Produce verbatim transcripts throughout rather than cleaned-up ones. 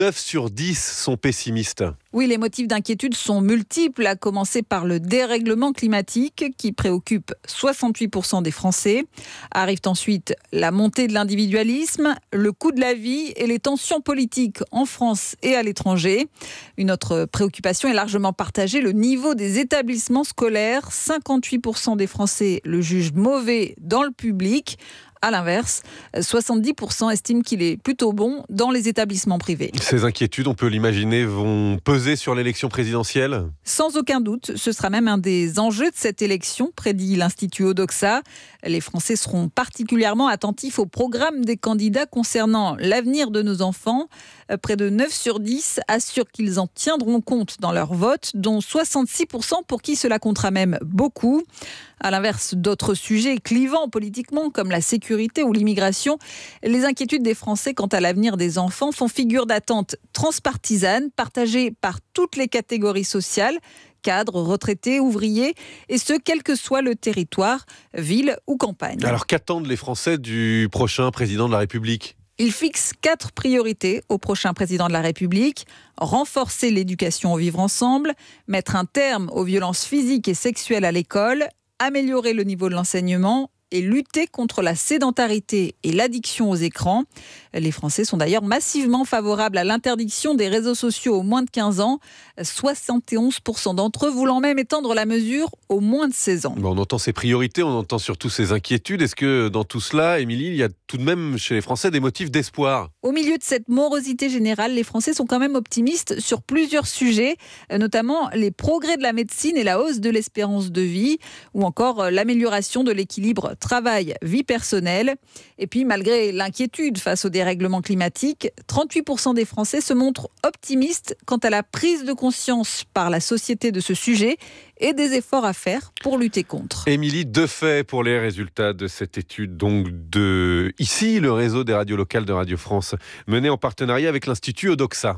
neuf sur dix sont pessimistes. Oui, les motifs d'inquiétude sont multiples, à commencer par le dérèglement climatique qui préoccupe soixante-huit pour cent des Français. Arrivent ensuite la montée de l'individualisme, le coût de la vie et les tensions politiques en France et à l'étranger. Une autre préoccupation est largement partagée, le niveau des établissements scolaires. cinquante-huit pour cent des Français le jugent mauvais dans le public. À l'inverse, soixante-dix pour cent estiment qu'il est plutôt bon dans les établissements privés. Ces inquiétudes, on peut l'imaginer, vont peser sur l'élection présidentielle ? Sans aucun doute, ce sera même un des enjeux de cette élection, prédit l'Institut Odoxa. Les Français seront particulièrement attentifs au programme des candidats concernant l'avenir de nos enfants. Près de neuf sur dix assurent qu'ils en tiendront compte dans leur vote, dont soixante-six pour cent pour qui cela comptera même beaucoup. À l'inverse d'autres sujets clivants politiquement, comme la sécurité ou l'immigration, les inquiétudes des Français quant à l'avenir des enfants font figure d'attente transpartisane, partagée par toutes les catégories sociales, cadres, retraités, ouvriers, et ce, quel que soit le territoire, ville ou campagne. Alors qu'attendent les Français du prochain président de la République ? Il fixe quatre priorités au prochain président de la République. Renforcer l'éducation au vivre ensemble, mettre un terme aux violences physiques et sexuelles à l'école, améliorer le niveau de l'enseignement et lutter contre la sédentarité et l'addiction aux écrans. Les Français sont d'ailleurs massivement favorables à l'interdiction des réseaux sociaux aux moins de quinze ans, soixante et onze pour cent d'entre eux voulant même étendre la mesure aux moins de seize ans. Bon, on entend ces priorités, on entend surtout ces inquiétudes. Est-ce que dans tout cela, Émilie, il y a tout de même chez les Français des motifs d'espoir ? Au milieu de cette morosité générale, les Français sont quand même optimistes sur plusieurs sujets, notamment les progrès de la médecine et la hausse de l'espérance de vie, ou encore l'amélioration de l'équilibre travail, vie personnelle. Et puis, malgré l'inquiétude face au dérèglement climatique, trente-huit pour cent des Français se montrent optimistes quant à la prise de conscience par la société de ce sujet et des efforts à faire pour lutter contre. Émilie, deux faits pour les résultats de cette étude, donc de ici, le réseau des radios locales de Radio France, mené en partenariat avec l'Institut Odoxa.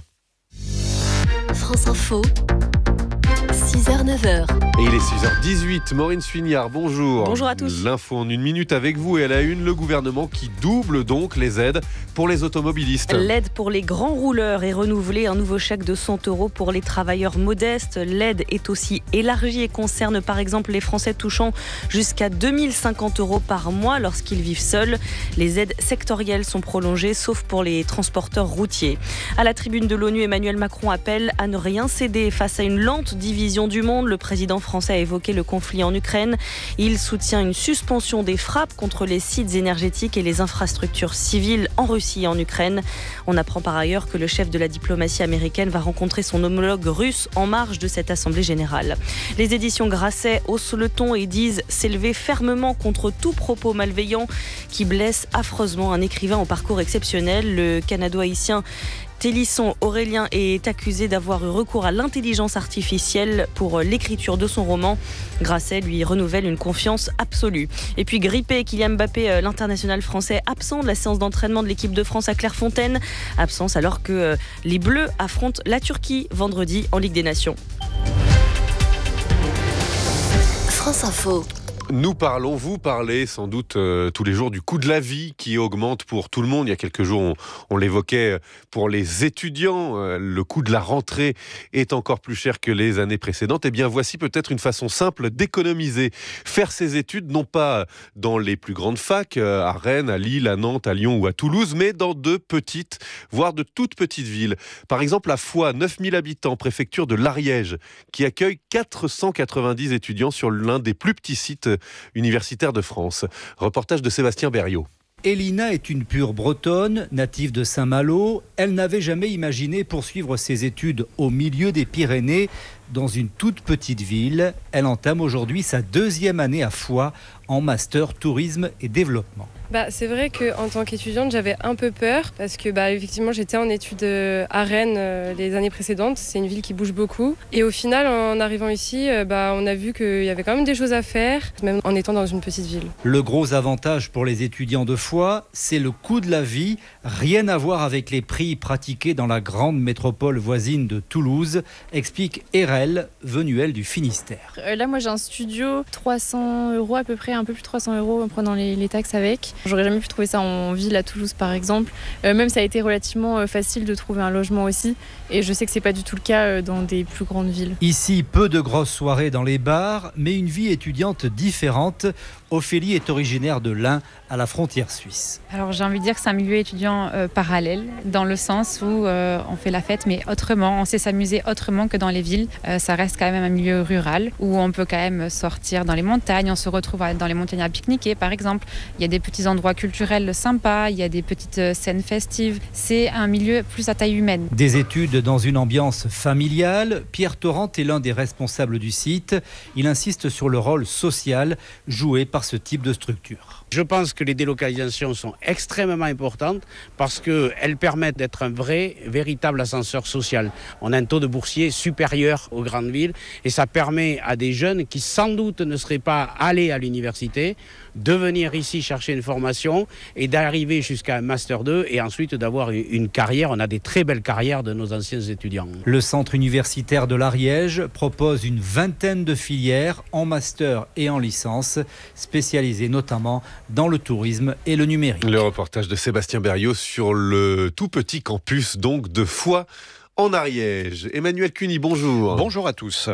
France Info, six heures neuf heures. Et il est six heures dix-huit. Maureen Suignard, bonjour. Bonjour à tous. L'info en une minute avec vous. Et à la une, le gouvernement qui double donc les aides pour les automobilistes. L'aide pour les grands rouleurs est renouvelée. Un nouveau chèque de cent euros pour les travailleurs modestes. L'aide est aussi élargie et concerne par exemple les Français touchant jusqu'à deux mille cinquante euros par mois lorsqu'ils vivent seuls. Les aides sectorielles sont prolongées, sauf pour les transporteurs routiers. À la tribune de l'ONU, Emmanuel Macron appelle à ne rien céder face à une lente division du monde. Le président français a évoqué le conflit en Ukraine. Il soutient une suspension des frappes contre les sites énergétiques et les infrastructures civiles en Russie et en Ukraine. On apprend par ailleurs que le chef de la diplomatie américaine va rencontrer son homologue russe en marge de cette assemblée générale. Les éditions Grasset haussent le ton et disent s'élever fermement contre tout propos malveillant qui blesse affreusement un écrivain au parcours exceptionnel. Le canado-haïtien Télisson Aurélien est accusé d'avoir eu recours à l'intelligence artificielle pour l'écriture de son roman. Grasset lui renouvelle une confiance absolue. Et puis grippé, Kylian Mbappé, l'international français, absent de la séance d'entraînement de l'équipe de France à Clairefontaine. Absence alors que les Bleus affrontent la Turquie vendredi en Ligue des Nations. France Info. Nous parlons, vous parlez sans doute euh, tous les jours du coût de la vie qui augmente pour tout le monde. Il y a quelques jours, on, on l'évoquait pour les étudiants. Euh, le coût de la rentrée est encore plus cher que les années précédentes. Eh bien, voici peut-être une façon simple d'économiser. Faire ses études, non pas dans les plus grandes facs, euh, à Rennes, à Lille, à Nantes, à Lyon ou à Toulouse, mais dans de petites, voire de toutes petites villes. Par exemple, à Foix, neuf mille habitants, préfecture de l'Ariège, qui accueille quatre cent quatre-vingt-dix étudiants sur l'un des plus petits sites universitaire de France. Reportage de Sébastien Berriot. Elina est une pure bretonne, native de Saint-Malo. Elle n'avait jamais imaginé poursuivre ses études au milieu des Pyrénées, dans une toute petite ville. Elle entame aujourd'hui sa deuxième année à Foix en master tourisme et développement. Bah, c'est vrai qu'en tant qu'étudiante, j'avais un peu peur parce que bah, effectivement, j'étais en études à Rennes euh, les années précédentes. C'est une ville qui bouge beaucoup. Et au final, en arrivant ici, euh, bah, on a vu qu'il y avait quand même des choses à faire, même en étant dans une petite ville. Le gros avantage pour les étudiants de Foix, c'est le coût de la vie. Rien à voir avec les prix pratiqués dans la grande métropole voisine de Toulouse, explique Erel, venue elle du Finistère. Euh, là, moi j'ai un studio, trois cents euros à peu près, un peu plus de trois cents euros en prenant les, les taxes avec. J'aurais jamais pu trouver ça en ville à Toulouse par exemple. Euh, même ça a été relativement euh, facile de trouver un logement aussi. Et je sais que c'est pas du tout le cas euh, dans des plus grandes villes. Ici, peu de grosses soirées dans les bars, mais une vie étudiante différente. Ophélie est originaire de l'Ain, à la frontière suisse. Alors j'ai envie de dire que c'est un milieu étudiant euh, parallèle, dans le sens où euh, on fait la fête, mais autrement, on sait s'amuser autrement que dans les villes. Euh, ça reste quand même un milieu rural, où on peut quand même sortir dans les montagnes, on se retrouve dans les montagnes à pique-niquer par exemple. Il y a des petits endroits culturels sympas, il y a des petites scènes festives. C'est un milieu plus à taille humaine. Des études dans une ambiance familiale, Pierre Torrent est l'un des responsables du site. Il insiste sur le rôle social joué par ce type de structure. Je pense que les délocalisations sont extrêmement importantes parce qu'elles permettent d'être un vrai, véritable ascenseur social. On a un taux de boursiers supérieur aux grandes villes et ça permet à des jeunes qui sans doute ne seraient pas allés à l'université de venir ici chercher une formation et d'arriver jusqu'à un master deux et ensuite d'avoir une carrière. On a des très belles carrières de nos anciens étudiants. Le centre universitaire de l'Ariège propose une vingtaine de filières en master et en licence, spécialisées notamment dans le tourisme et le numérique. Le reportage de Sébastien Berriot sur le tout petit campus donc de Foix en Ariège. Emmanuel Cuny, bonjour. Bonjour à tous.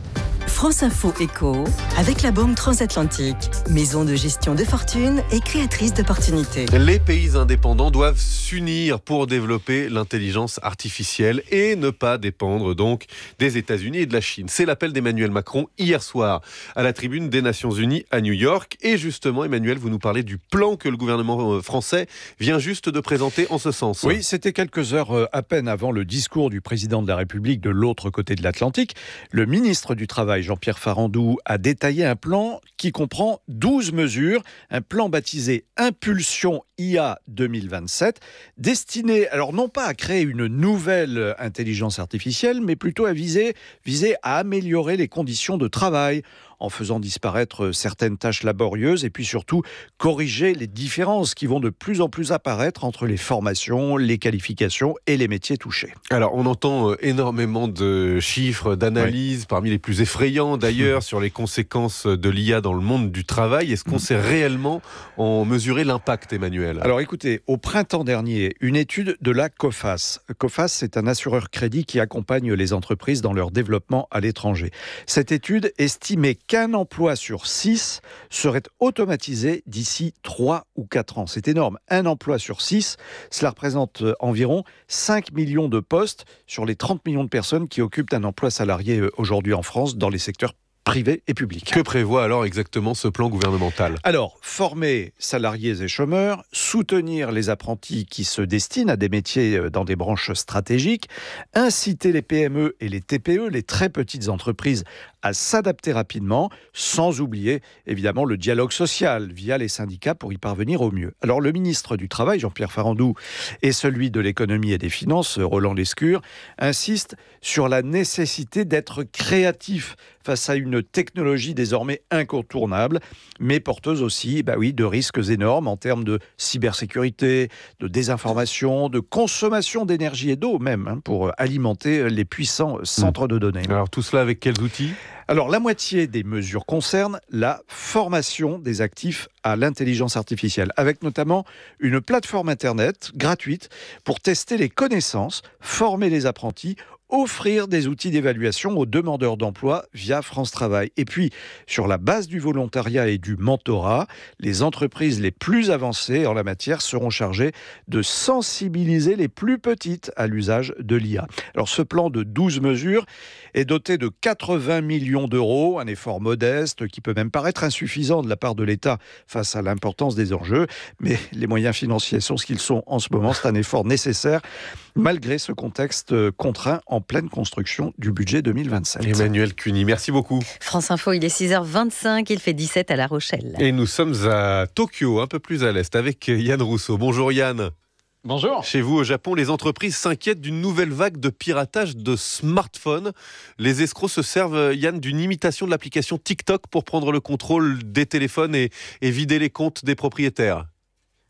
France Info Éco, avec la Banque Transatlantique, maison de gestion de fortune et créatrice d'opportunités. Les pays indépendants doivent s'unir pour développer l'intelligence artificielle et ne pas dépendre donc des États-Unis et de la Chine. C'est l'appel d'Emmanuel Macron hier soir à la tribune des Nations Unies à New York. Et justement, Emmanuel, vous nous parlez du plan que le gouvernement français vient juste de présenter en ce sens. Oui, c'était quelques heures à peine avant le discours du président de la République de l'autre côté de l'Atlantique. Le ministre du Travail, Jean-Pierre Farandou, a détaillé un plan qui comprend douze mesures, un plan baptisé Impulsion I A deux mille vingt-sept, destiné, alors non pas à créer une nouvelle intelligence artificielle, mais plutôt à viser, viser à améliorer les conditions de travail, en faisant disparaître certaines tâches laborieuses et puis surtout corriger les différences qui vont de plus en plus apparaître entre les formations, les qualifications et les métiers touchés. Alors on entend énormément de chiffres, d'analyses, oui. parmi les plus effrayants d'ailleurs, mmh. sur les conséquences de l'I A dans le monde du travail. Est-ce qu'on mmh. sait réellement en mesurer l'impact, Emmanuel ? Alors écoutez, au printemps dernier, une étude de la COFAS. COFAS, c'est un assureur crédit qui accompagne les entreprises dans leur développement à l'étranger. Cette étude estimait qu'un emploi sur six serait automatisé d'ici trois ou quatre ans. C'est énorme. Un emploi sur six, cela représente environ cinq millions de postes sur les trente millions de personnes qui occupent un emploi salarié aujourd'hui en France dans les secteurs privé et public. Que prévoit alors exactement ce plan gouvernemental ? Alors, former salariés et chômeurs, soutenir les apprentis qui se destinent à des métiers dans des branches stratégiques, inciter les P M E et les T P E, les très petites entreprises, à s'adapter rapidement, sans oublier évidemment le dialogue social via les syndicats pour y parvenir au mieux. Alors le ministre du Travail, Jean-Pierre Farandou, et celui de l'Économie et des Finances, Roland Lescure, insistent sur la nécessité d'être créatif face à une technologie désormais incontournable, mais porteuse aussi bah oui, de risques énormes en termes de cybersécurité, de désinformation, de consommation d'énergie et d'eau même, hein, pour alimenter les puissants centres de données. Alors tout cela avec quels outils ? Alors, la moitié des mesures concernent la formation des actifs à l'intelligence artificielle, avec notamment une plateforme Internet gratuite pour tester les connaissances, former les apprentis, offrir des outils d'évaluation aux demandeurs d'emploi via France Travail. Et puis, sur la base du volontariat et du mentorat, les entreprises les plus avancées en la matière seront chargées de sensibiliser les plus petites à l'usage de l'I A. Alors, ce plan de douze mesures est doté de quatre-vingts millions d'euros, un effort modeste qui peut même paraître insuffisant de la part de l'État face à l'importance des enjeux, mais les moyens financiers sont ce qu'ils sont en ce moment. C'est un effort nécessaire malgré ce contexte contraint en pleine construction du budget deux mille vingt-sept. Emmanuel Cuny, merci beaucoup. France Info, il est six heures vingt-cinq, il fait dix-sept à La Rochelle. Et nous sommes à Tokyo, un peu plus à l'est, avec Yann Rousseau. Bonjour Yann. Bonjour. Chez vous au Japon, les entreprises s'inquiètent d'une nouvelle vague de piratage de smartphones. Les escrocs se servent, Yann, d'une imitation de l'application TikTok pour prendre le contrôle des téléphones et, et vider les comptes des propriétaires.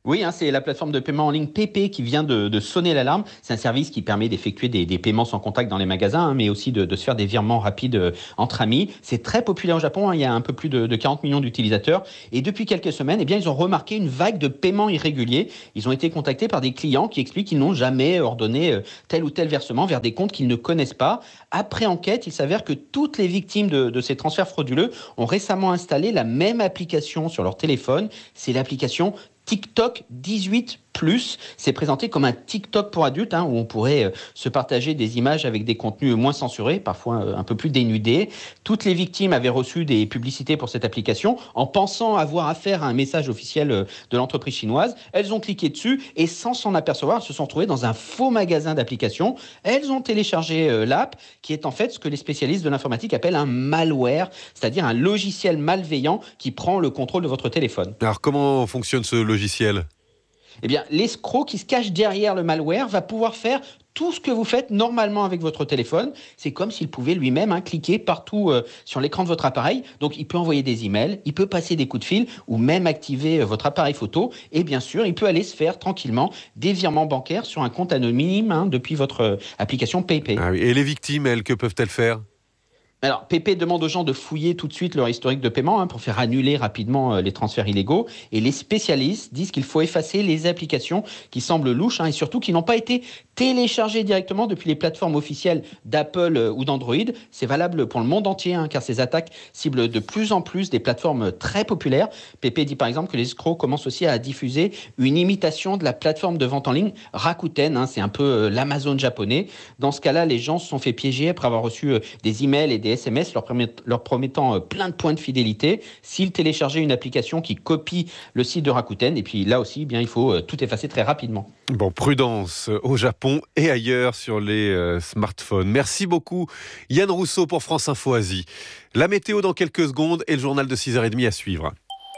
Oui, hein, c'est la plateforme de paiement en ligne Pépé qui vient de, de sonner l'alarme. C'est un service qui permet d'effectuer des, des paiements sans contact dans les magasins, hein, mais aussi de, de se faire des virements rapides euh, entre amis. C'est très populaire au Japon, hein, il y a un peu plus de, de quarante millions d'utilisateurs. Et depuis quelques semaines, eh bien, ils ont remarqué une vague de paiements irréguliers. Ils ont été contactés par des clients qui expliquent qu'ils n'ont jamais ordonné euh, tel ou tel versement vers des comptes qu'ils ne connaissent pas. Après enquête, il s'avère que toutes les victimes de, de ces transferts frauduleux ont récemment installé la même application sur leur téléphone. C'est l'application TikTok dix-huit plus, c'est présenté comme un TikTok pour adultes, hein, où on pourrait euh, se partager des images avec des contenus moins censurés, parfois euh, un peu plus dénudés. Toutes les victimes avaient reçu des publicités pour cette application en pensant avoir affaire à un message officiel euh, de l'entreprise chinoise. Elles ont cliqué dessus et sans s'en apercevoir, elles se sont retrouvées dans un faux magasin d'applications. Elles ont téléchargé euh, l'app, qui est en fait ce que les spécialistes de l'informatique appellent un malware, c'est-à-dire un logiciel malveillant qui prend le contrôle de votre téléphone. Alors comment fonctionne ce logiciel ? Eh bien, l'escroc qui se cache derrière le malware va pouvoir faire tout ce que vous faites normalement avec votre téléphone. C'est comme s'il pouvait lui-même hein, cliquer partout euh, sur l'écran de votre appareil. Donc, il peut envoyer des emails, il peut passer des coups de fil ou même activer euh, votre appareil photo. Et bien sûr, il peut aller se faire tranquillement des virements bancaires sur un compte anonyme hein, depuis votre euh, application PayPay. Ah oui. Et les victimes, elles, que peuvent-elles faire ? Alors, Pépé demande aux gens de fouiller tout de suite leur historique de paiement hein, pour faire annuler rapidement euh, les transferts illégaux. Et les spécialistes disent qu'il faut effacer les applications qui semblent louches hein, et surtout qui n'ont pas été téléchargées directement depuis les plateformes officielles d'Apple euh, ou d'Android. C'est valable pour le monde entier hein, car ces attaques ciblent de plus en plus des plateformes très populaires. Pépé dit par exemple que les escrocs commencent aussi à diffuser une imitation de la plateforme de vente en ligne Rakuten. Hein, c'est un peu euh, l'Amazon japonais. Dans ce cas-là, les gens se sont fait piéger après avoir reçu euh, des emails et des S M S leur, promet, leur promettant euh, plein de points de fidélité s'ils téléchargeaient une application qui copie le site de Rakuten. Et puis là aussi, eh bien, il faut euh, tout effacer très rapidement. Bon, prudence au Japon et ailleurs sur les euh, smartphones. Merci beaucoup Yann Rousseau pour France Info Asie. La météo dans quelques secondes et le journal de six heures trente à suivre.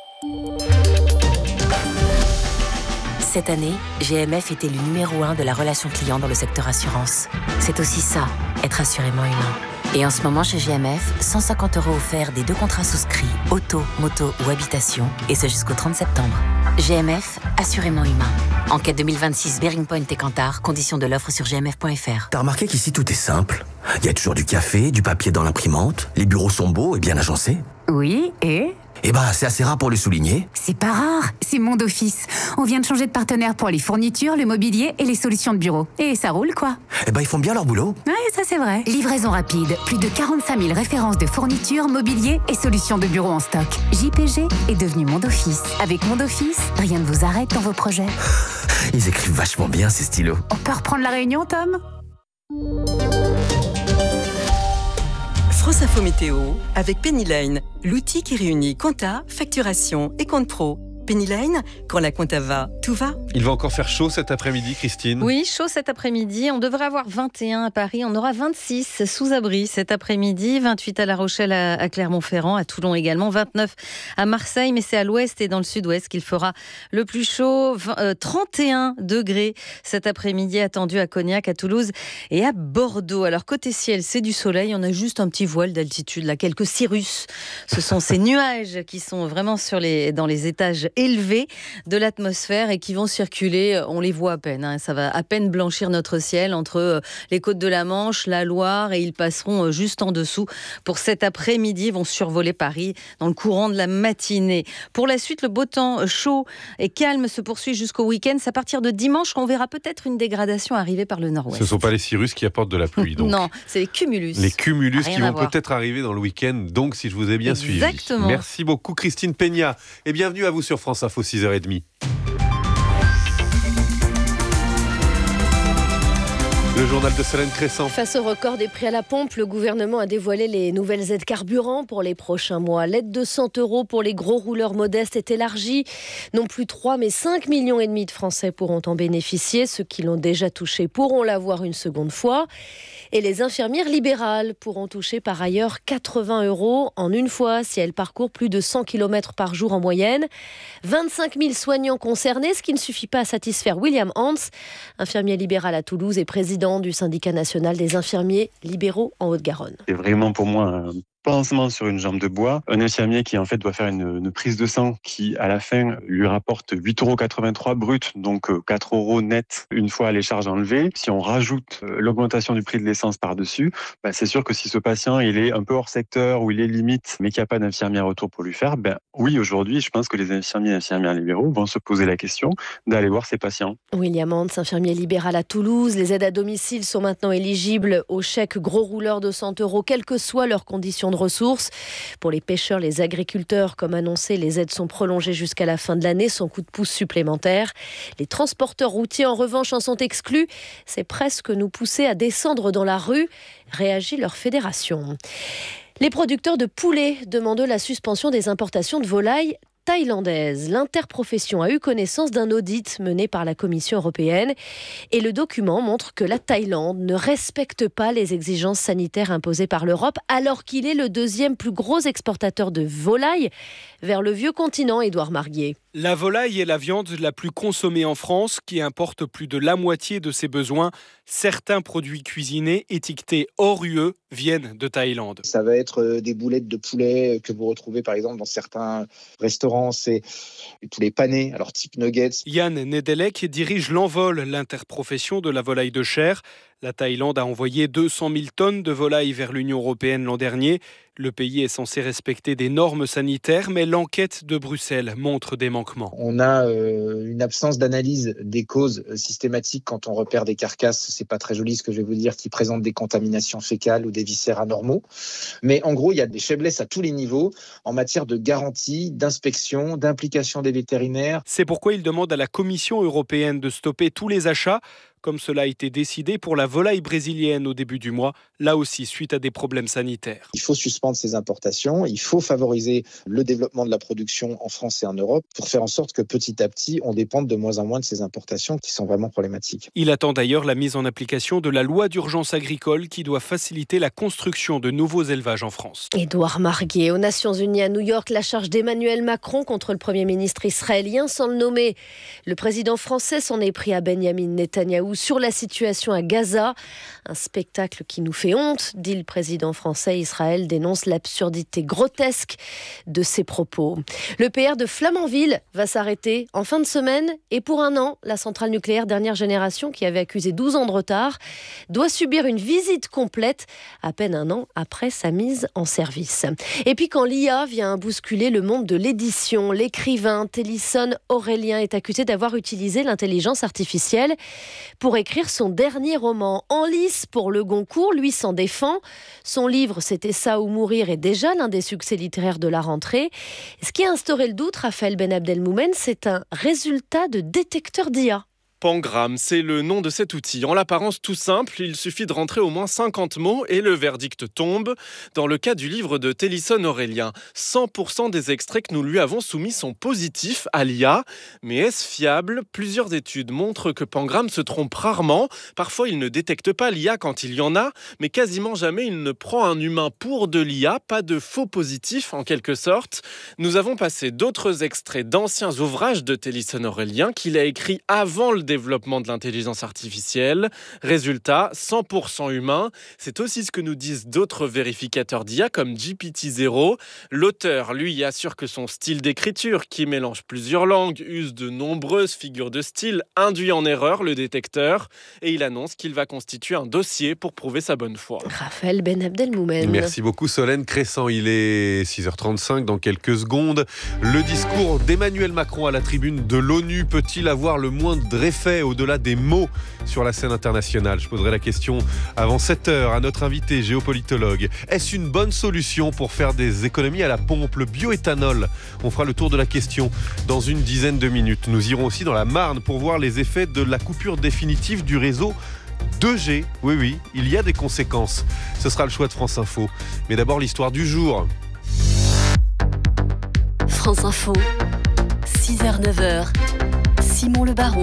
Cette année, G M F était le numéro un de la relation client dans le secteur assurance. C'est aussi ça, être assurément humain. Et en ce moment, chez G M F, cent cinquante euros offerts des deux contrats souscrits, auto, moto ou habitation, et ce jusqu'au trente septembre. G M F, assurément humain. Enquête deux mille vingt-six, Bearing Point et Kantar, conditions de l'offre sur g m f point f r. T'as remarqué qu'ici tout est simple ? Il y a toujours du café, du papier dans l'imprimante, les bureaux sont beaux et bien agencés. Oui, et ? Eh ben, c'est assez rare pour le souligner. C'est pas rare, c'est Monde Office. On vient de changer de partenaire pour les fournitures, le mobilier et les solutions de bureau. Et ça roule, quoi. Eh ben, ils font bien leur boulot. Ouais, ça c'est vrai. Livraison rapide, plus de quarante-cinq mille références de fournitures, mobilier et solutions de bureau en stock. J P G est devenu Monde Office. Avec Monde Office, rien ne vous arrête dans vos projets. Ils écrivent vachement bien, ces stylos. On peut reprendre la réunion, Tom ? France Info Météo avec Pennyline, l'outil qui réunit compta, facturation et compte pro. Pennyline, quand la compta va, tout va. Il va encore faire chaud cet après-midi, Christine ? Oui, chaud cet après-midi. On devrait avoir vingt et un à Paris. On aura vingt-six sous abri cet après-midi. vingt-huit à La Rochelle, à Clermont-Ferrand, à Toulon également. vingt-neuf à Marseille, mais c'est à l'ouest et dans le sud-ouest qu'il fera le plus chaud. trente et un degrés cet après-midi attendu à Cognac, à Toulouse et à Bordeaux. Alors côté ciel, c'est du soleil. On a juste un petit voile d'altitude, là, quelques cirrus. Ce sont ces nuages qui sont vraiment sur les, dans les étages élevés de l'atmosphère et qui vont circuler, on les voit à peine, hein. Ça va à peine blanchir notre ciel entre les côtes de la Manche, la Loire, et ils passeront juste en dessous pour cet après-midi, vont survoler Paris dans le courant de la matinée. Pour la suite, le beau temps chaud et calme se poursuit jusqu'au week-end. C'est à partir de dimanche qu'on verra peut-être une dégradation arriver par le nord-ouest. Ce ne sont pas les cirrus qui apportent de la pluie, donc. Non, c'est les cumulus. Les cumulus Rien qui vont voir. peut-être arriver dans le week-end, donc si je vous ai bien Exactement. suivi. Merci beaucoup Christine Peña et bienvenue à vous sur France Info six heures trente. Le journal de Solène Crescent. Face au record des prix à la pompe, le gouvernement a dévoilé les nouvelles aides carburant pour les prochains mois. L'aide de cent euros pour les gros rouleurs modestes est élargie. Non plus trois, mais cinq millions et demi de Français pourront en bénéficier. Ceux qui l'ont déjà touché pourront l'avoir une seconde fois. Et les infirmières libérales pourront toucher par ailleurs quatre-vingts euros en une fois si elles parcourent plus de cent kilomètres par jour en moyenne. vingt-cinq mille soignants concernés, ce qui ne suffit pas à satisfaire William Hans, infirmier libéral à Toulouse et président du syndicat national des infirmiers libéraux en Haute-Garonne. C'est vraiment pour moi pansement sur une jambe de bois. Un infirmier qui en fait doit faire une, une prise de sang qui à la fin lui rapporte huit euros quatre-vingt-trois brut, donc quatre euros net une fois les charges enlevées. Si on rajoute l'augmentation du prix de l'essence par-dessus, bah c'est sûr que si ce patient il est un peu hors secteur ou il est limite mais qu'il n'y a pas d'infirmière autour pour lui faire, ben oui, aujourd'hui je pense que les infirmiers et infirmières libéraux vont se poser la question d'aller voir ces patients. William Hans, infirmier libéral à Toulouse. Les aides à domicile sont maintenant éligibles au chèque gros rouleur de cent euros, quelles que soient leurs conditions de ressources. Pour les pêcheurs, les agriculteurs, comme annoncé, les aides sont prolongées jusqu'à la fin de l'année, sans coup de pouce supplémentaire. Les transporteurs routiers, en revanche, en sont exclus. C'est presque nous pousser à descendre dans la rue, réagit leur fédération. Les producteurs de poulets demandent la suspension des importations de volailles thaïlandaise. L'interprofession a eu connaissance d'un audit mené par la Commission européenne et le document montre que la Thaïlande ne respecte pas les exigences sanitaires imposées par l'Europe alors qu'il est le deuxième plus gros exportateur de volailles vers le vieux continent, Édouard Marguier. La volaille est la viande la plus consommée en France, qui importe plus de la moitié de ses besoins. Certains produits cuisinés étiquetés hors U E viennent de Thaïlande. Ça va être des boulettes de poulet que vous retrouvez par exemple dans certains restaurants, c'est des poulets panés, alors type nuggets. Yann Nedelec dirige l'Envol, l'interprofession de la volaille de chair. La Thaïlande a envoyé deux cent mille tonnes de volailles vers l'Union européenne l'an dernier. Le pays est censé respecter des normes sanitaires, mais l'enquête de Bruxelles montre des manquements. On a euh, une absence d'analyse des causes systématiques quand on repère des carcasses, c'est pas très joli ce que je vais vous dire, qui présentent des contaminations fécales ou des viscères anormaux. Mais en gros, il y a des faiblesses à tous les niveaux en matière de garantie, d'inspection, d'implication des vétérinaires. C'est pourquoi il demande à la Commission européenne de stopper tous les achats, comme cela a été décidé pour la volaille brésilienne au début du mois, là aussi suite à des problèmes sanitaires. Il faut suspendre ces importations, il faut favoriser le développement de la production en France et en Europe pour faire en sorte que petit à petit, on dépende de moins en moins de ces importations qui sont vraiment problématiques. Il attend d'ailleurs la mise en application de la loi d'urgence agricole qui doit faciliter la construction de nouveaux élevages en France. Édouard Marguier, aux Nations Unies à New York, la charge d'Emmanuel Macron contre le Premier ministre israélien sans le nommer. Le président français s'en est pris à Benyamin Netanyahou sur la situation à Gaza. Un spectacle qui nous fait honte, dit le président français. Israël dénonce l'absurdité grotesque de ses propos. Le P R de Flamanville va s'arrêter en fin de semaine et pour un an, la centrale nucléaire dernière génération, qui avait accusé douze ans de retard, doit subir une visite complète à peine un an après sa mise en service. Et puis quand l'I A vient bousculer le monde de l'édition, l'écrivain Télisson Aurélien est accusé d'avoir utilisé l'intelligence artificielle pour écrire son dernier roman. En lice pour le Goncourt, lui s'en défend. Son livre « C'était ça ou mourir » est déjà l'un des succès littéraires de la rentrée. Ce qui a instauré le doute, Raphaël Ben Abdelmoumen, c'est un résultat de détecteur d'I A. Pangram, c'est le nom de cet outil. En l'apparence tout simple, il suffit de rentrer au moins cinquante mots et le verdict tombe. Dans le cas du livre de Télisson Aurélien, cent pour cent des extraits que nous lui avons soumis sont positifs à l'I A. Mais est-ce fiable ? Plusieurs études montrent que Pangram se trompe rarement. Parfois, il ne détecte pas l'I A quand il y en a, mais quasiment jamais il ne prend un humain pour de l'I A, pas de faux positifs en quelque sorte. Nous avons passé d'autres extraits d'anciens ouvrages de Télisson Aurélien qu'il a écrits avant le développement de l'intelligence artificielle. Résultat, cent pour cent humain. C'est aussi ce que nous disent d'autres vérificateurs d'I A comme G P T zéro. L'auteur, lui, assure que son style d'écriture, qui mélange plusieurs langues, use de nombreuses figures de style, induit en erreur le détecteur et il annonce qu'il va constituer un dossier pour prouver sa bonne foi. Raphaël Ben Abdelmoumen. Merci beaucoup Solène Crescent. Il est six heures trente-cinq dans quelques secondes. Le discours d'Emmanuel Macron à la tribune de l'ONU peut-il avoir le moindre effet au-delà des mots sur la scène internationale? Je poserai la question avant sept heures à notre invité géopolitologue. Est-ce une bonne solution pour faire des économies à la pompe? Le bioéthanol, on fera le tour de la question dans une dizaine de minutes. Nous irons aussi dans la Marne pour voir les effets de la coupure définitive du réseau deux G. Oui, oui, il y a des conséquences. Ce sera le choix de France Info. Mais d'abord l'histoire du jour. France Info, six heures neuf heures. Simon Le Baron.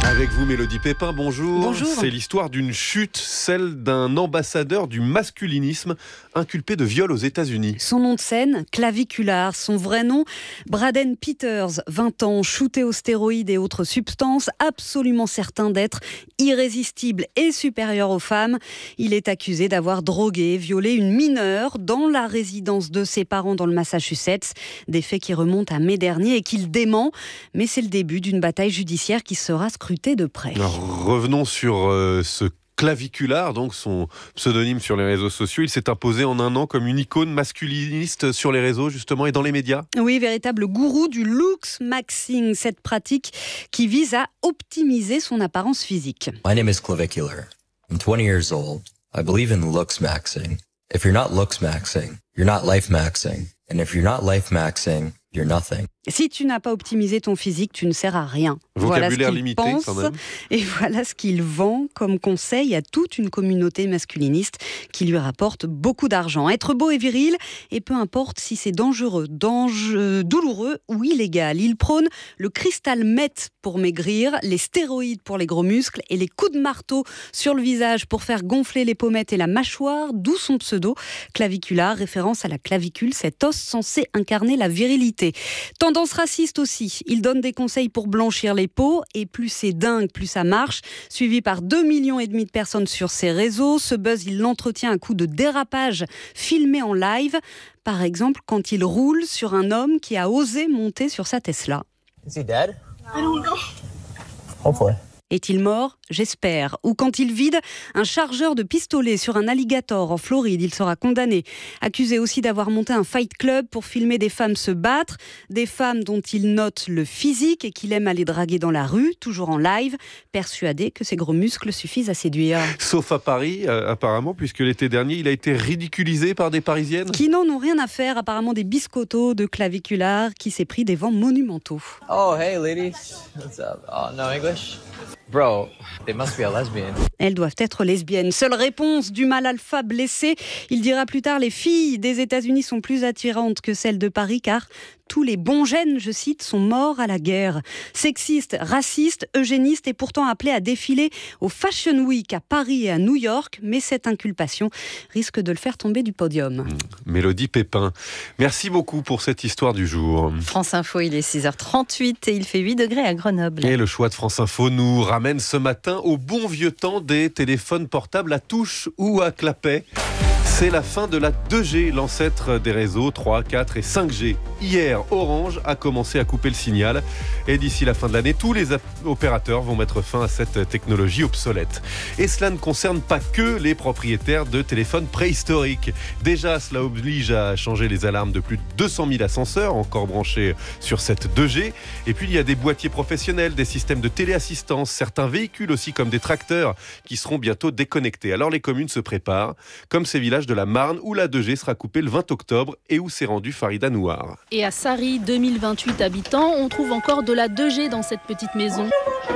Avec vous, Mélodie Pépin, bonjour. Bonjour. C'est l'histoire d'une chute, celle d'un ambassadeur du masculinisme inculpé de viol aux États-Unis. Son nom de scène, Claviculaire. Son vrai nom, Braden Peters, vingt ans, shooté aux stéroïdes et autres substances, absolument certain d'être irrésistible et supérieur aux femmes. Il est accusé d'avoir drogué, violé une mineure dans la résidence de ses parents dans le Massachusetts. Des faits qui remontent à mai dernier et qu'il dément. Mais c'est le début d'une bataille judiciaire qui sera scrutée de près. Alors, revenons sur euh, ce Claviculaire, donc son pseudonyme sur les réseaux sociaux. Il s'est imposé en un an comme une icône masculiniste sur les réseaux justement et dans les médias. Oui, véritable gourou du looks maxing, cette pratique qui vise à optimiser son apparence physique. My name is Claviculaire. I'm twenty years old. I believe in looks maxing. If you're not looks maxing, you're not life maxing. And if you're not life maxing, you're nothing. Si tu n'as pas optimisé ton physique, tu ne sers à rien. Vocabulaire voilà ce qu'il limité, pense, quand même. Et voilà ce qu'il vend comme conseil à toute une communauté masculiniste qui lui rapporte beaucoup d'argent. Être beau et viril, et peu importe si c'est dangereux, dangereux, douloureux ou illégal. Il prône le cristal meth pour maigrir, les stéroïdes pour les gros muscles et les coups de marteau sur le visage pour faire gonfler les pommettes et la mâchoire, d'où son pseudo Claviculaire, référence à la clavicule, cet os censé incarner la virilité. Tendance raciste aussi, il donne des conseils pour blanchir les peaux et plus c'est dingue, plus ça marche. Suivi par deux millions et demi de personnes sur ses réseaux, ce buzz il l'entretient à coup de dérapage filmé en live. Par exemple, quand il roule sur un homme qui a osé monter sur sa Tesla. Is he dead? I don't know. Hopefully. Est-il mort ? J'espère. Ou quand il vide un chargeur de pistolet sur un alligator en Floride, il sera condamné. Accusé aussi d'avoir monté un fight club pour filmer des femmes se battre, des femmes dont il note le physique et qu'il aime aller draguer dans la rue, toujours en live, persuadé que ses gros muscles suffisent à séduire. Sauf à Paris, euh, apparemment, puisque l'été dernier, il a été ridiculisé par des Parisiennes. Qui n'en ont rien à faire, apparemment des biscottos de Claviculaire qui s'est pris des vents monumentaux. Oh, hey, ladies. What's up? Oh, no English? Bro, they must be a lesbian. Elles doivent être lesbiennes. Seule réponse du mâle alpha blessé. Il dira plus tard, les filles des États-Unis sont plus attirantes que celles de Paris car tous les bons gènes, je cite, sont morts à la guerre. Sexiste, raciste, eugéniste et pourtant appelé à défiler au Fashion Week à Paris et à New York. Mais cette inculpation risque de le faire tomber du podium. Mmh. Mélodie Pépin, merci beaucoup pour cette histoire du jour. France Info, il est six heures trente-huit et il fait huit degrés à Grenoble. Et le choix de France Info nous ramène ce matin au bon vieux temps des téléphones portables à touche ou à clapet. C'est la fin de la deux G, l'ancêtre des réseaux trois, quatre et cinq G. Hier, Orange a commencé à couper le signal. Et d'ici la fin de l'année, tous les opérateurs vont mettre fin à cette technologie obsolète. Et cela ne concerne pas que les propriétaires de téléphones préhistoriques. Déjà, cela oblige à changer les alarmes de plus de deux cent mille ascenseurs encore branchés sur cette deux G. Et puis, il y a des boîtiers professionnels, des systèmes de téléassistance, certains véhicules aussi comme des tracteurs qui seront bientôt déconnectés. Alors, les communes se préparent, comme ces villages de la Marne où la deux G sera coupée le vingt octobre et où s'est rendue Farida Nouar. Et à Sari, deux mille vingt-huit habitants, on trouve encore de la deux G dans cette petite maison.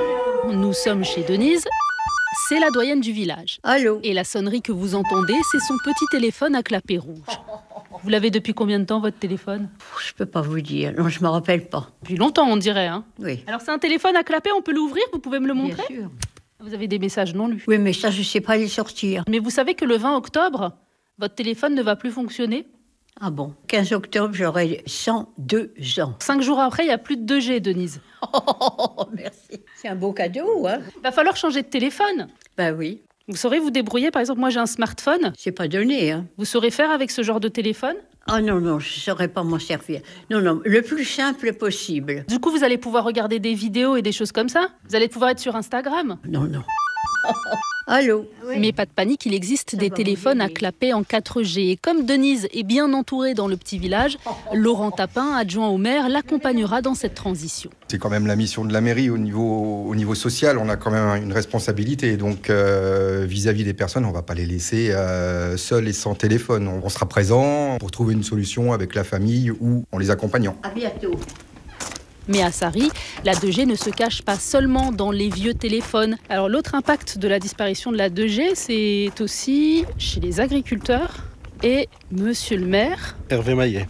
Nous sommes chez Denise, c'est la doyenne du village. Allô ? Et la sonnerie que vous entendez, c'est son petit téléphone à clapet rouge. Vous l'avez depuis combien de temps, votre téléphone ? Je peux pas vous dire, non, je me rappelle pas. Depuis longtemps, on dirait, hein ? Oui. Alors c'est un téléphone à clapet, on peut l'ouvrir, vous pouvez me le montrer ? Bien sûr. Vous avez des messages non lus. Oui, mais ça, je sais pas les sortir. Mais vous savez que le vingt octobre, votre téléphone ne va plus fonctionner ? Ah bon ? quinze octobre, j'aurai cent deux ans. Cinq jours après, il n'y a plus de deux G, Denise. Oh, merci. C'est un beau cadeau, hein ? Il va falloir changer de téléphone. Ben oui. Vous saurez vous débrouiller, par exemple, moi j'ai un smartphone. C'est pas donné, hein ? Vous saurez faire avec ce genre de téléphone ? Ah non, non, je ne saurais pas m'en servir. Non, non, le plus simple possible. Du coup, vous allez pouvoir regarder des vidéos et des choses comme ça ? Vous allez pouvoir être sur Instagram ? Non, non. Allô ? Oui. Mais pas de panique, il existe Ça des téléphones à clapet en quatre G. Et comme Denise est bien entourée dans le petit village, Laurent Tapin, adjoint au maire, l'accompagnera dans cette transition. C'est quand même la mission de la mairie au niveau, au niveau social. On a quand même une responsabilité. Donc euh, vis-à-vis des personnes, on ne va pas les laisser euh, seuls et sans téléphone. On, on sera présent pour trouver une solution avec la famille ou en les accompagnant. À bientôt. Mais à Sari, la deux G ne se cache pas seulement dans les vieux téléphones. Alors l'autre impact de la disparition de la deux G, c'est aussi chez les agriculteurs et monsieur le maire. Hervé Maillet.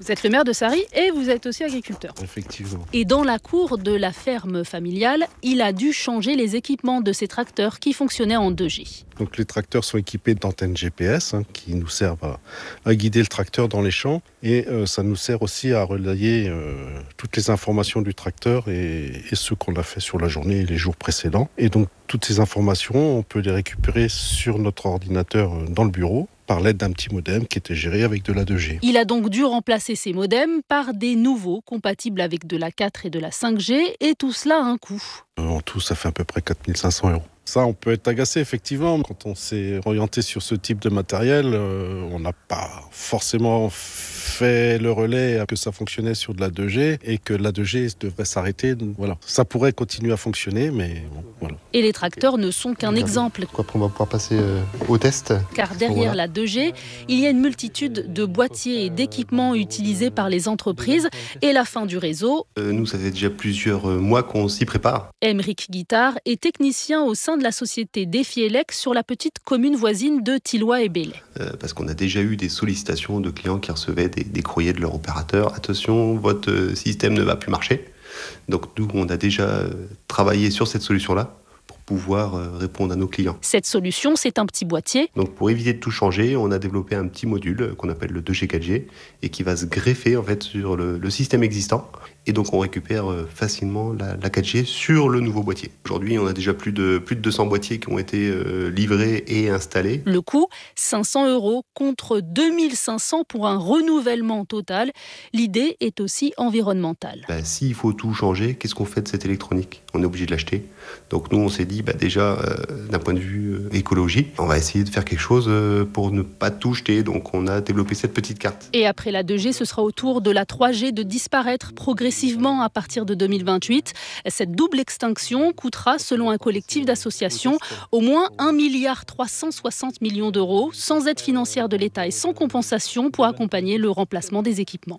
Vous êtes le maire de Sarry et vous êtes aussi agriculteur. Effectivement. Et dans la cour de la ferme familiale, il a dû changer les équipements de ses tracteurs qui fonctionnaient en deux G. Donc les tracteurs sont équipés d'antennes G P S hein, qui nous servent à, à guider le tracteur dans les champs et euh, ça nous sert aussi à relayer euh, toutes les informations du tracteur et, et ce qu'on a fait sur la journée et les jours précédents. Et donc toutes ces informations, on peut les récupérer sur notre ordinateur dans le bureau par l'aide d'un petit modem qui était géré avec de la deux G. Il a donc dû remplacer ces modems par des nouveaux compatibles avec de la quatre et de la cinq G et tout cela a un coût. En tout, ça fait à peu près quatre mille cinq cents euros. Ça, on peut être agacé, effectivement. Quand on s'est orienté sur ce type de matériel, euh, on n'a pas forcément fait le relais que ça fonctionnait sur de la deux G et que la deux G devrait s'arrêter. Voilà. Ça pourrait continuer à fonctionner, mais bon, voilà. Et les tracteurs ne sont qu'un exemple. Après, on va pouvoir passer euh, au test. Car derrière voilà. la deux G, il y a une multitude de boîtiers et d'équipements utilisés par les entreprises et la fin du réseau. Euh, nous, ça fait déjà plusieurs mois qu'on s'y prépare. Émeric Guittard est technicien au sein de la société Defielec sur la petite commune voisine de Thilloy et Belley. Euh, parce qu'on a déjà eu des sollicitations de clients qui recevaient des, des courriers de leur opérateur. Attention, votre système ne va plus marcher. Donc nous, on a déjà travaillé sur cette solution-là pour pouvoir répondre à nos clients. Cette solution, c'est un petit boîtier. Donc pour éviter de tout changer, on a développé un petit module qu'on appelle le deux G quatre G et qui va se greffer en fait sur le, le système existant. Et donc on récupère facilement la, la quatre G sur le nouveau boîtier. Aujourd'hui, on a déjà plus de, plus de deux cents boîtiers qui ont été euh, livrés et installés. Le coût, cinq cents euros contre deux mille cinq cents pour un renouvellement total. L'idée est aussi environnementale. Bah, s'il faut tout changer, qu'est-ce qu'on fait de cette électronique ? On est obligé de l'acheter. Donc nous, on s'est dit, bah, déjà, euh, d'un point de vue euh, écologie, on va essayer de faire quelque chose euh, pour ne pas tout jeter. Donc on a développé cette petite carte. Et après la deux G, ce sera au tour de la trois G de disparaître progressivement à partir de deux mille vingt-huit. Cette double extinction coûtera, selon un collectif d'associations, au moins un milliard trois cent soixante millions d'euros, sans aide financière de l'État et sans compensation pour accompagner le remplacement des équipements.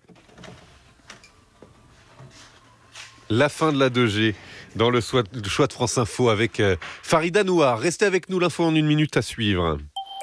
La fin de la deux G dans le choix de France Info avec Farida Nouar. Restez avec nous, l'info en une minute à suivre.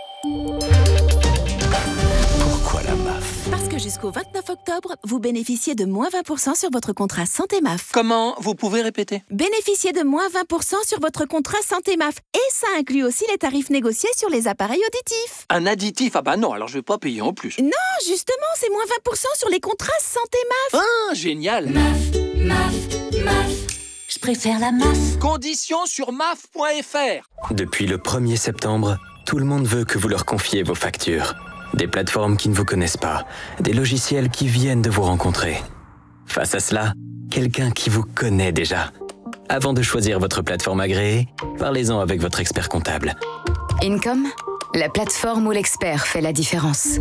Pourquoi la M A F ? Parce que jusqu'au vingt-neuf octobre, vous bénéficiez de moins vingt pour cent sur votre contrat Santé M A F. Comment ? Vous pouvez répéter ? Bénéficiez de moins vingt pour cent sur votre contrat Santé M A F. Et ça inclut aussi les tarifs négociés sur les appareils auditifs. Un additif ? Ah bah non, alors je vais pas payer en plus. Non, justement, c'est moins vingt pour cent sur les contrats Santé M A F. Ah, génial ! M A F, M A F, M A F. Je préfère la M A F. Conditions sur M A F point F R. Depuis le premier septembre, tout le monde veut que vous leur confiez vos factures. Des plateformes qui ne vous connaissent pas, des logiciels qui viennent de vous rencontrer. Face à cela, quelqu'un qui vous connaît déjà. Avant de choisir votre plateforme agréée, parlez-en avec votre expert comptable. Income, la plateforme où l'expert fait la différence.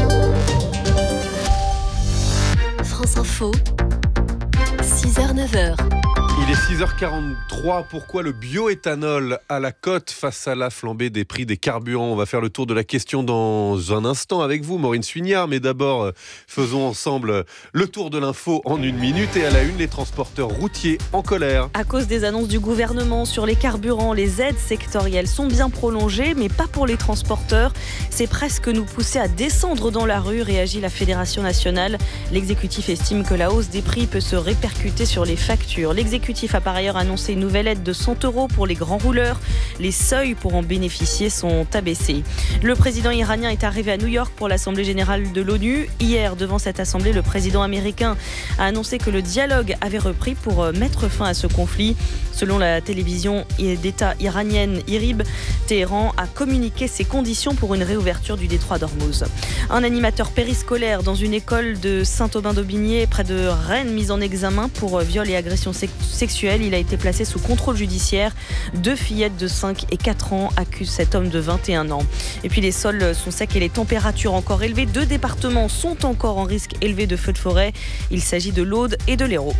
France Info, six heures neuf heures. Il est six heures quarante-trois. Pourquoi le bioéthanol à la cote face à la flambée des prix des carburants ? On va faire le tour de la question dans un instant avec vous, Maureen Suignard. Mais d'abord, faisons ensemble le tour de l'info en une minute. Et à la une, les transporteurs routiers en colère. À cause des annonces du gouvernement sur les carburants, les aides sectorielles sont bien prolongées, mais pas pour les transporteurs. C'est presque nous pousser à descendre dans la rue, réagit la Fédération nationale. L'exécutif estime que la hausse des prix peut se répercuter sur les factures. L'exécutif a par ailleurs annoncé une nouvelle aide de cent euros pour les grands rouleurs. Les seuils pour en bénéficier sont abaissés. Le président iranien est arrivé à New York pour l'Assemblée générale de l'ONU. Hier, devant cette assemblée, le président américain a annoncé que le dialogue avait repris pour mettre fin à ce conflit. Selon la télévision d'État iranienne IRIB, Téhéran a communiqué ses conditions pour une réouverture du détroit d'Ormuz. Un animateur périscolaire dans une école de Saint-Aubin-d'Aubigné, près de Rennes, mis en examen pour viol et agression sexuelle. Il a été placé sous contrôle judiciaire. Deux fillettes de cinq et quatre ans accusent cet homme de vingt et un ans. Et puis les sols sont secs et les températures encore élevées. Deux départements sont encore en risque élevé de feux de forêt. Il s'agit de l'Aude et de l'Hérault.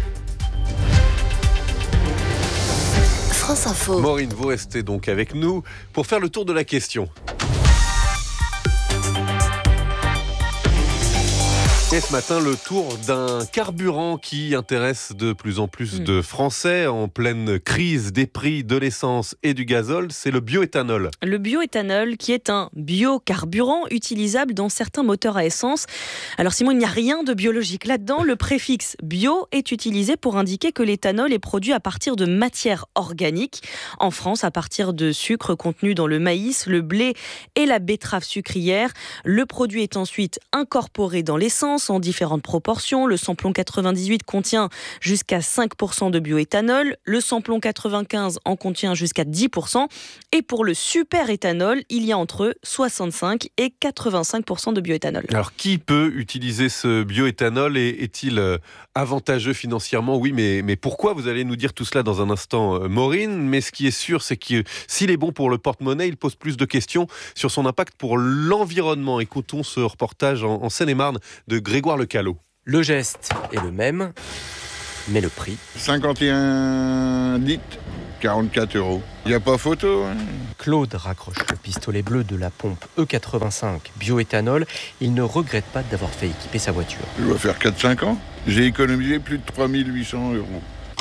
France Info. Maureen, vous restez donc avec nous pour faire le tour de la question. Et ce matin, le tour d'un carburant qui intéresse de plus en plus de Français en pleine crise des prix de l'essence et du gazole, c'est le bioéthanol. Le bioéthanol qui est un biocarburant utilisable dans certains moteurs à essence. Alors Simon, il n'y a rien de biologique là-dedans. Le préfixe bio est utilisé pour indiquer que l'éthanol est produit à partir de matières organiques. En France, à partir de sucre contenu dans le maïs, le blé et la betterave sucrière. Le produit est ensuite incorporé dans l'essence en différentes proportions. Le samplon quatre-vingt-dix-huit contient jusqu'à cinq pour cent de bioéthanol. Le samplon quatre-vingt-quinze en contient jusqu'à dix pour cent. Et pour le super-éthanol, il y a entre soixante-cinq et quatre-vingt-cinq pour cent de bioéthanol. Alors, qui peut utiliser ce bioéthanol et est-il avantageux financièrement ? Oui, mais, mais pourquoi ? Vous allez nous dire tout cela dans un instant, Maureen. Mais ce qui est sûr, c'est que s'il est bon pour le porte-monnaie, il pose plus de questions sur son impact pour l'environnement. Écoutons ce reportage en, en Seine-et-Marne de Grégoire Lecallot. Le geste est le même, mais le prix. cinquante et un litres, quarante-quatre euros. Il n'y a pas photo. Hein. Claude raccroche le pistolet bleu de la pompe E quatre-vingt-cinq bioéthanol. Il ne regrette pas d'avoir fait équiper sa voiture. Je dois faire quatre cinq ans. J'ai économisé plus de trois mille huit cents euros.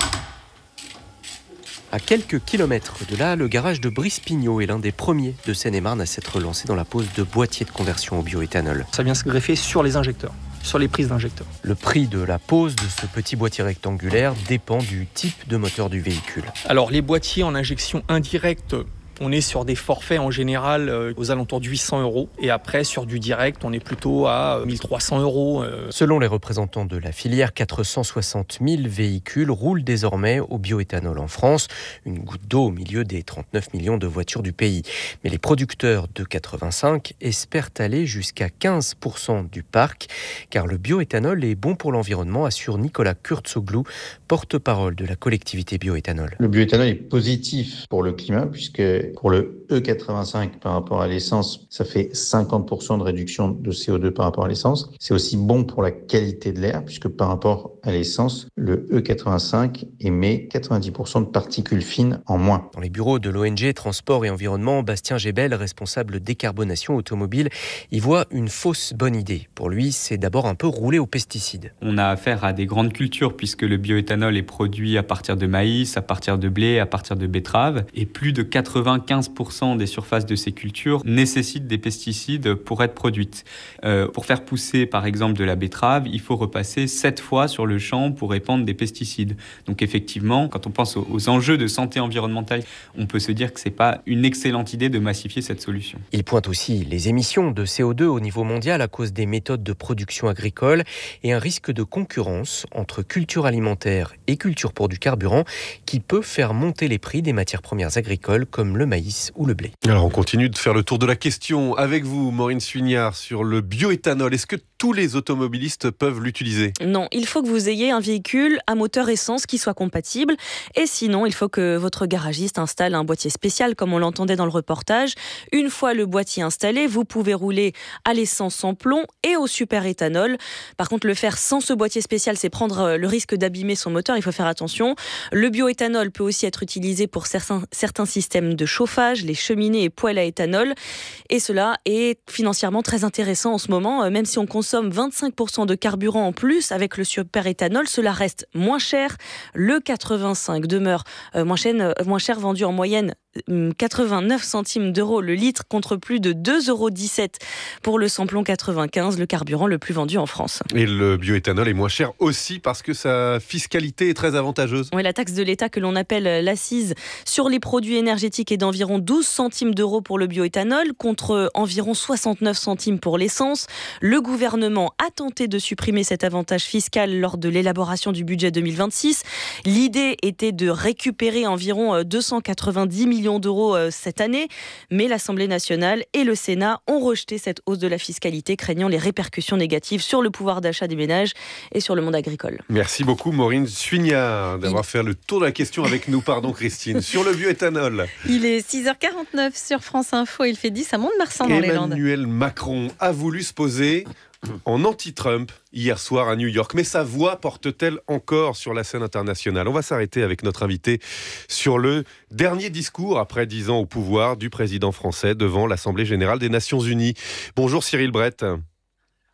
À quelques kilomètres de là, le garage de Brice-Pignot est l'un des premiers de Seine-et-Marne à s'être lancé dans la pose de boîtiers de conversion au bioéthanol. Ça vient se greffer sur les injecteurs, sur les prises d'injecteurs. Le prix de la pose de ce petit boîtier rectangulaire dépend du type de moteur du véhicule. Alors les boîtiers en injection indirecte, on est sur des forfaits en général euh, aux alentours de huit cents euros. Et après, sur du direct, on est plutôt à euh, mille trois cents euros. Euh. Selon les représentants de la filière, quatre cent soixante mille véhicules roulent désormais au bioéthanol en France. Une goutte d'eau au milieu des trente-neuf millions de voitures du pays. Mais les producteurs de quatre-vingt-cinq espèrent aller jusqu'à quinze pour cent du parc. Car le bioéthanol est bon pour l'environnement, assure Nicolas Kurtzoglou, porte-parole de la collectivité bioéthanol. Le bioéthanol est positif pour le climat puisque pour le E quatre-vingt-cinq par rapport à l'essence, ça fait cinquante pour cent de réduction de C O deux par rapport à l'essence. C'est aussi bon pour la qualité de l'air puisque par rapport à l'essence, le E quatre-vingt-cinq émet quatre-vingt-dix pour cent de particules fines en moins. Dans les bureaux de l'O N G Transport et Environnement, Bastien Gébel, responsable décarbonation automobile, y voit une fausse bonne idée. Pour lui, c'est d'abord un peu rouler aux pesticides. On a affaire à des grandes cultures puisque le bioéthanol est produit à partir de maïs, à partir de blé, à partir de betterave et plus de quatre-vingt-quinze pour cent des surfaces de ces cultures nécessitent des pesticides pour être produites. Euh, pour faire pousser par exemple de la betterave, il faut repasser sept fois sur le champ pour répandre des pesticides. Donc effectivement, quand on pense aux, aux enjeux de santé environnementale, on peut se dire que c'est pas une excellente idée de massifier cette solution. Il pointe aussi les émissions de C O deux au niveau mondial à cause des méthodes de production agricole et un risque de concurrence entre culture alimentaire et culture pour du carburant qui peut faire monter les prix des matières premières agricoles comme le maïs ou le blé. Alors on continue de faire le tour de la question avec vous, Maureen Suignard, sur le bioéthanol. Est-ce que tous les automobilistes peuvent l'utiliser ? Non, il faut que vous ayez un véhicule à moteur essence qui soit compatible. Et sinon, il faut que votre garagiste installe un boîtier spécial, comme on l'entendait dans le reportage. Une fois le boîtier installé, vous pouvez rouler à l'essence sans plomb et au super-éthanol. Par contre, le faire sans ce boîtier spécial, c'est prendre le risque d'abîmer son moteur. Il faut faire attention. Le bioéthanol peut aussi être utilisé pour certains, certains systèmes de chauffage, les cheminées et poêles à éthanol. Et cela est financièrement très intéressant en ce moment, même si on consomme vingt-cinq pour cent de carburant en plus avec le super-éthanol, cela reste moins cher. Le quatre-vingt-cinq demeure moins cher, moins cher, vendu en moyenne quatre-vingt-neuf centimes d'euros le litre contre plus de deux euros dix-sept pour le samplon quatre-vingt-quinze, le carburant le plus vendu en France. Et le bioéthanol est moins cher aussi parce que sa fiscalité est très avantageuse. Oui, la taxe de l'État que l'on appelle l'accise sur les produits énergétiques est d'environ douze centimes d'euros pour le bioéthanol contre environ soixante-neuf centimes pour l'essence. Le gouvernement a tenté de supprimer cet avantage fiscal lors de l'élaboration du budget deux mille vingt-six. L'idée était de récupérer environ deux cent quatre-vingt-dix millions d'euros cette année, mais l'Assemblée nationale et le Sénat ont rejeté cette hausse de la fiscalité, craignant les répercussions négatives sur le pouvoir d'achat des ménages et sur le monde agricole. Merci beaucoup Maureen Suignard d'avoir Il... fait le tour de la question avec nous, pardon Christine, sur le bioéthanol. Il est six heures quarante-neuf sur France Info, il fait dix à Mont-de-Marsan dans les Landes. Emmanuel Macron a voulu se poser en anti-Trump hier soir à New York. Mais sa voix porte-t-elle encore sur la scène internationale ? On va s'arrêter avec notre invité sur le dernier discours après dix ans au pouvoir du président français devant l'Assemblée générale des Nations Unies. Bonjour Cyril Brett.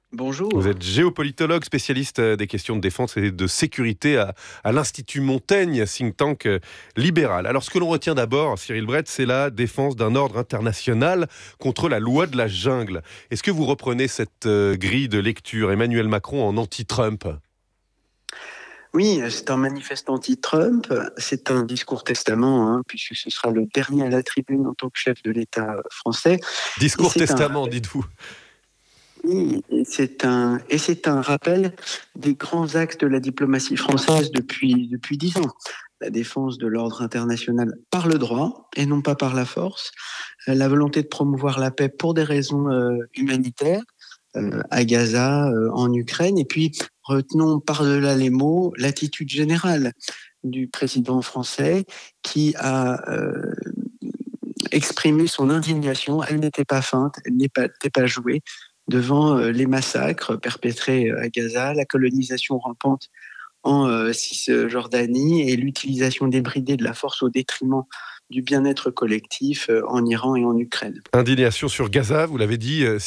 Bonjour. Vous êtes géopolitologue, spécialiste des questions de défense et de sécurité à, à l'Institut Montaigne, think tank libéral. Alors ce que l'on retient d'abord, Cyril Brett, c'est la défense d'un ordre international contre la loi de la jungle. Est-ce que vous reprenez cette euh, grille de lecture, Emmanuel Macron en anti-Trump ? Oui, c'est un manifeste anti-Trump, c'est un discours testament, hein, puisque ce sera le dernier à la tribune en tant que chef de l'État français. Discours testament, un... dites-vous. Oui, et c'est un, et c'est un rappel des grands axes de la diplomatie française depuis, depuis dix ans. La défense de l'ordre international par le droit et non pas par la force. La volonté de promouvoir la paix pour des raisons euh, humanitaires euh, à Gaza, euh, en Ukraine. Et puis, retenons par-delà les mots l'attitude générale du président français qui a euh, exprimé son indignation. Elle n'était pas feinte, elle n'était pas jouée devant les massacres perpétrés à Gaza, la colonisation rampante en euh, Cisjordanie et l'utilisation débridée de la force au détriment du bien-être collectif euh, en Iran et en Ukraine. Indignation sur Gaza, vous l'avez dit,